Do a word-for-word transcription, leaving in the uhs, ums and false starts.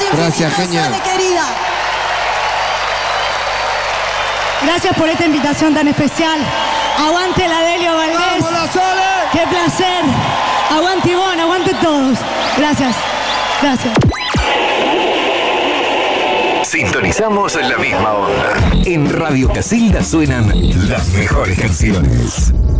Gracias, genia. Sole, querida. Gracias por esta invitación tan especial. Aguante la Delio Valdés. ¡Vamos, la Sole! ¡Qué placer! Aguante Ivonne, aguante todos. Gracias. Gracias. Sintonizamos la misma onda. En Radio Casilda suenan las mejores canciones.